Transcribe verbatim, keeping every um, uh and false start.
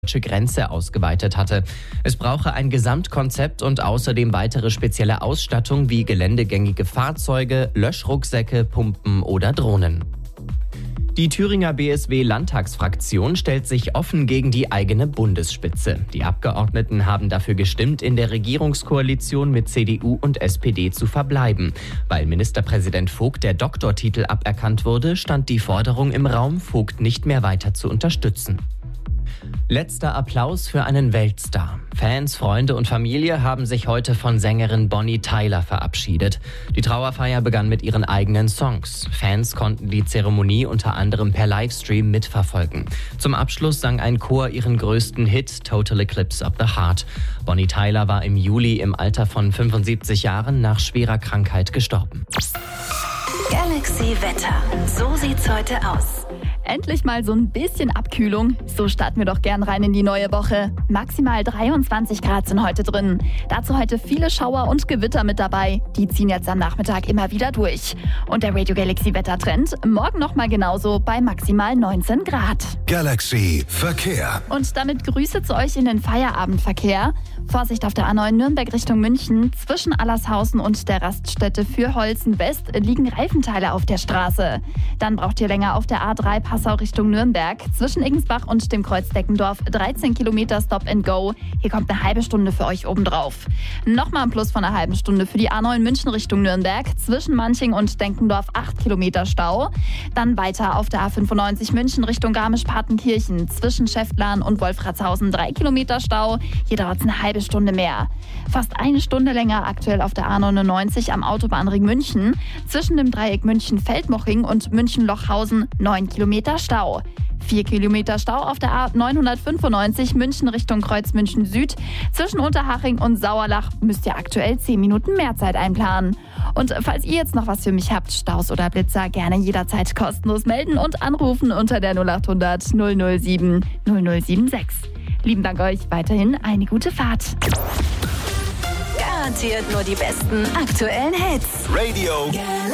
deutsche Grenze ausgeweitet hatte. Es brauche ein Gesamtkonzept und außerdem weitere spezielle Ausstattung wie geländegängige Fahrzeuge, Löschrucksäcke, Pumpen oder Drohnen. Die Thüringer B S W-Landtagsfraktion stellt sich offen gegen die eigene Bundesspitze. Die Abgeordneten haben dafür gestimmt, in der Regierungskoalition mit C D U und S P D zu verbleiben. Weil Ministerpräsident Vogt der Doktortitel aberkannt wurde, stand die Forderung im Raum, Vogt nicht mehr weiter zu unterstützen. Letzter Applaus für einen Weltstar. Fans, Freunde und Familie haben sich heute von Sängerin Bonnie Tyler verabschiedet. Die Trauerfeier begann mit ihren eigenen Songs. Fans konnten die Zeremonie unter anderem per Livestream mitverfolgen. Zum Abschluss sang ein Chor ihren größten Hit, Total Eclipse of the Heart. Bonnie Tyler war im Juli im Alter von fünfundsiebzig Jahren nach schwerer Krankheit gestorben. Galaxy Wetter. So sieht's heute aus. Endlich mal so ein bisschen Abkühlung. So starten wir doch gern rein in die neue Woche. Maximal dreiundzwanzig Grad sind heute drin. Dazu heute viele Schauer und Gewitter mit dabei. Die ziehen jetzt am Nachmittag immer wieder durch. Und der Radio Galaxy Wettertrend morgen nochmal genauso bei maximal neunzehn Grad. Galaxy Verkehr. Und damit Grüße zu euch in den Feierabendverkehr. Vorsicht auf der A neun Nürnberg Richtung München. Zwischen Allershausen und der Raststätte Fürholzen West liegen Reifenteile auf der Straße. Dann braucht ihr länger auf der A drei Passau Richtung Nürnberg. Zwischen Igensbach und dem Kreuz Deckendorf dreizehn Kilometer Stop and Go. Hier kommt eine halbe Stunde für euch obendrauf. Nochmal ein Plus von einer halben Stunde für die A neun München Richtung Nürnberg. Zwischen Manching und Denkendorf acht Kilometer Stau. Dann weiter auf der A fünfundneunzig München Richtung Garmisch-Partenkirchen. Zwischen Schäftlarn und Wolfratshausen drei Kilometer Stau. Hier dauert es eine halbe Stunde mehr. Fast eine Stunde länger aktuell auf der A neunundneunzig am Autobahnring München. Zwischen dem Dreieck München-Feldmoching und München-Lochhausen neun Kilometer Stau. vier Kilometer Stau auf der A neunhundertfünfundneunzig München Richtung Kreuz München Süd. Zwischen Unterhaching und Sauerlach müsst ihr aktuell zehn Minuten mehr Zeit einplanen. Und falls ihr jetzt noch was für mich habt, Staus oder Blitzer, gerne jederzeit kostenlos melden und anrufen unter der null acht hundert null null sieben null null sieben sechs. Lieben Dank euch, weiterhin eine gute Fahrt. Garantiert nur die besten aktuellen Hits. Radio